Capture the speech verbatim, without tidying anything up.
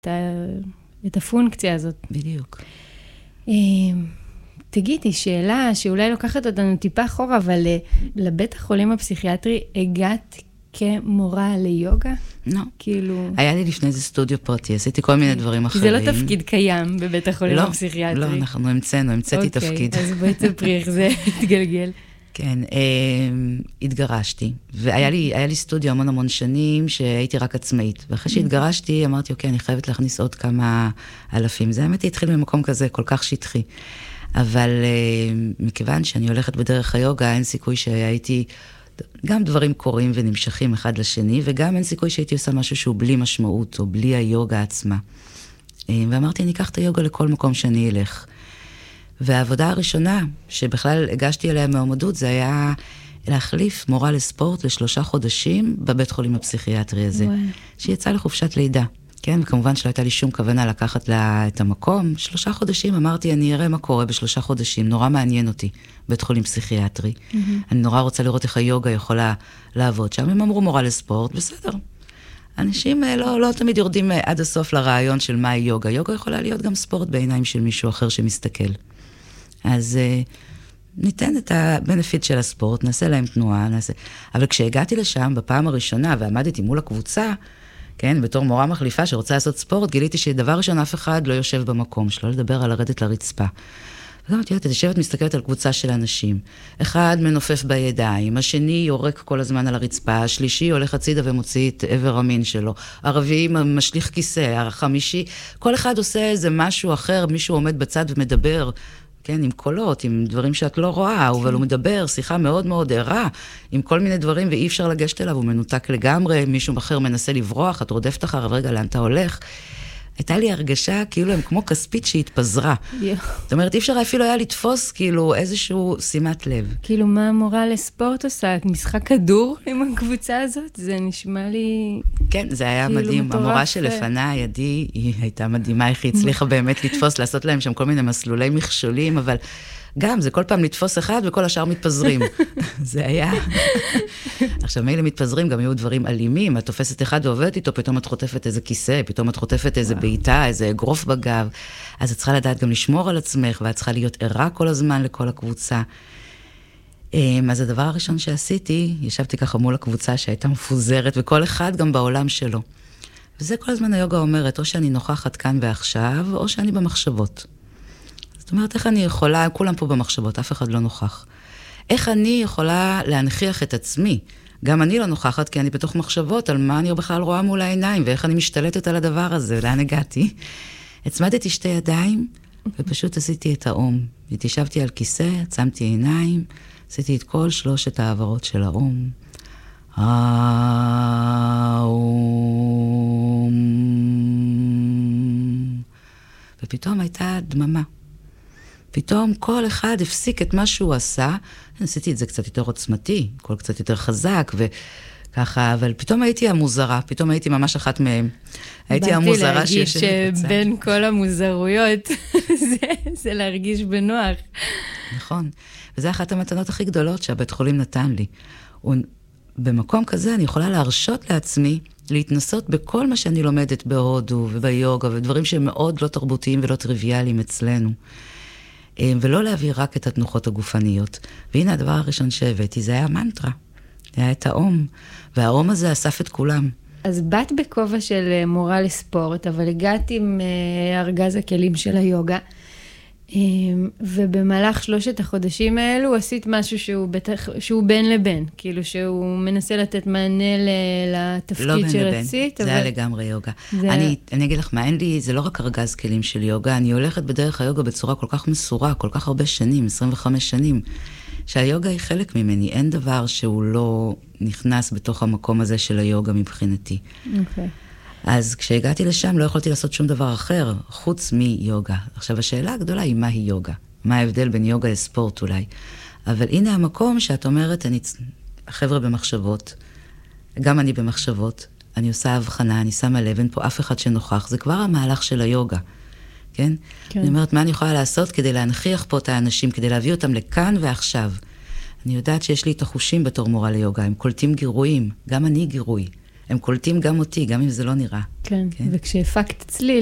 את, ה, את הפונקציה הזאת. בדיוק. תגידי, שאלה שאולי לוקחת אותנו טיפה אחורה, אבל לבית החולים הפסיכיאטרי הגעת כמורה ליוגה? לא. כאילו... היה לי לפני זה סטודיו פרטי, עשיתי כל מיני דברים אחרים. זה לא תפקיד קיים בבית החולים הפסיכיאטרי. לא, אנחנו המצאנו, המצאתי תפקיד. אוקיי, אז בואי תספרי איך זה התגלגל. כן, התגרשתי, והיה לי, היה לי סטודיו המון המון שנים שהייתי רק עצמאית, ואחרי שהתגרשתי אמרתי, אוקיי, אני חייבת להכניס עוד כמה אלפים. זה האמת התחיל ממקום כזה כל כך שטחי. אבל מכיוון שאני הולכת בדרך היוגה, אין סיכוי שהייתי, גם דברים קורים ונמשכים אחד לשני, וגם אין סיכוי שהייתי עושה משהו שהוא בלי משמעות, או בלי היוגה עצמה. ואמרתי, אני אקח את היוגה לכל מקום שאני אלך. והעבודה הראשונה, שבכלל הגשתי עליה מעומדות, זה היה להחליף מורה לספורט לשלושה חודשים בבית חולים הפסיכיאטרי הזה, וואי. שיצא לחופשת לידה. כן, וכמובן שלא הייתה לי שום כוונה לקחת לה את המקום. שלושה חודשים אמרתי, אני אראה מה קורה בשלושה חודשים, נורא מעניין אותי, בית חולים פסיכיאטרי. Mm-hmm. אני נורא רוצה לראות איך היוגה יכולה לעבוד שם. הם אמרו מורה לספורט, בסדר. אנשים לא, לא תמיד יורדים עד הסוף לרעיון של מה היא יוגה. יוגה יכולה להיות גם ספורט בעיניים של מישהו אחר שמסתכל. אז ניתן את הבנפיט של הספורט, נעשה להם תנועה, נעשה... אבל כשהגעתי לשם בפעם הראשונה ועמדתי מול הקבוצה, כן, בתור מורה מחליפה שרוצה לעשות ספורט, גיליתי שדבר ראשון אף אחד לא יושב במקום, שלא לדבר על לרדת לרצפה. וגם אותי, את יושבת מסתכלת על קבוצה של אנשים. אחד מנופף בידיים, השני יורק כל הזמן על הרצפה, השלישי הולך הצידה ומוציא את עבר המין שלו, הרביעי משליך כיסא, החמישי, כל אחד עושה איזה משהו אחר, מישהו עומד בצד ומדבר, כן, עם קולות, עם דברים שאת לא רואה, אבל הוא מדבר, שיחה מאוד מאוד ערה, עם כל מיני דברים, ואי אפשר לגשת אליו, הוא מנותק לגמרי, מישהו אחר מנסה לברוח, את רודפת אחר, רגע, לאן אתה הולך? הייתה לי הרגשה כאילו הם כמו כספית שהתפזרה. זאת אומרת, אי אפשר אפילו היה לתפוס כאילו איזשהו שימת לב. כאילו מה המורה לספורט עושה? משחק כדור עם הקבוצה הזאת? זה נשמע לי... כן, זה היה מדהים. המורה שלפנה, ידי, היא הייתה מדהימה, איך היא הצליחה באמת לתפוס, לעשות להם שם כל מיני מסלולי מכשולים, אבל... גם, זה כל פעם לתפוס אחד וכל השאר מתפזרים. זה היה... עכשיו, מילא מתפזרים, גם היו דברים אלימים, את תופסת אחד ועובדת איתו, פתאום את חוטפת איזה כיסא, פתאום את חוטפת איזה בעיטה, איזה אגרוף בגב, אז את צריכה לדעת גם לשמור על עצמך, ואת צריכה להיות ערה כל הזמן לכל הקבוצה. אז הדבר הראשון שעשיתי, ישבתי ככה מול הקבוצה שהייתה מפוזרת, וכל אחד גם בעולם שלו. וזה כל הזמן היוגה אומרת, או שאני נוכחת כאן ועכשיו, או שאני במחשבות. זאת אומרת, איך אני יכולה, כולם פה במחשבות, אף אחד לא נוכח. איך אני יכולה להנחיח את עצמי? גם אני לא נוכחת, כי אני בתוך מחשבות על מה אני בכלל רואה מול העיניים, ואיך אני משתלטת על הדבר הזה, לאן הגעתי. הצמדתי שתי ידיים, ופשוט עשיתי את האום. התיישבתי על כיסא, עצמתי עיניים, עשיתי את כל שלושת העברות של האום. האום. ופתאום הייתה דממה. פתאום כל אחד הפסיק את מה שהוא עשה, עשיתי את זה קצת יותר עוצמתי, כל קצת יותר חזק, וככה, אבל פתאום הייתי המוזרה, פתאום הייתי ממש אחת מהם. הייתי המוזרה שיושבת בצד. באתי להגיד שבין כל המוזרויות, זה, זה להרגיש בנוח. נכון, וזה אחת המתנות הכי גדולות שהבית חולים נתן לי. במקום כזה אני יכולה להרשות לעצמי, להתנסות בכל מה שאני לומדת בהודו וביוגה, ודברים שהם מאוד לא תרבותיים ולא טריוויאליים אצלנו. ולא להביא רק את התנוחות הגופניות. והנה הדבר הראשון שהבאתי, זה היה מנטרה. זה היה את האום, והאום הזה אסף את כולם. אז באת בכובע של מורה לספורט, אבל הגעת עם ארגז הכלים של היוגה, ובמהלך שלושת החודשים האלו עשית משהו שהוא, בטח, שהוא בין לבין, כאילו שהוא מנסה לתת מענה לתפקיד לא שרצית. לא בין לבין, זה היה לגמרי יוגה. זה... אני, אני אגיד לך מה, אין לי, זה לא רק ארגז כלים של יוגה, אני הולכת בדרך היוגה בצורה כל כך מסורה, כל כך הרבה שנים, עשרים וחמש שנים, שהיוגה היא חלק ממני, אין דבר שהוא לא נכנס בתוך המקום הזה של היוגה מבחינתי. אוקיי. אז כשהגעתי לשם לא יכולתי לעשות שום דבר אחר, חוץ מיוגה. עכשיו, השאלה הגדולה היא מהי יוגה. מה ההבדל בין יוגה לספורט אולי. אבל הנה המקום שאת אומרת, אני, החבר'ה במחשבות, גם אני במחשבות, אני עושה הבחנה, אני שמה לב, אין פה אף אחד שנוכח, זה כבר המהלך של היוגה. כן? כן. אני אומרת, מה אני יכולה לעשות כדי להנחיח פה את האנשים, כדי להביא אותם לכאן ועכשיו. אני יודעת שיש לי את החושים בתור מורה ליוגה, הם קולטים גירויים, גם אני גירוי. הם קולטים גם אותי, גם אם זה לא נראה. כן, כן. וכשהפקת צליל,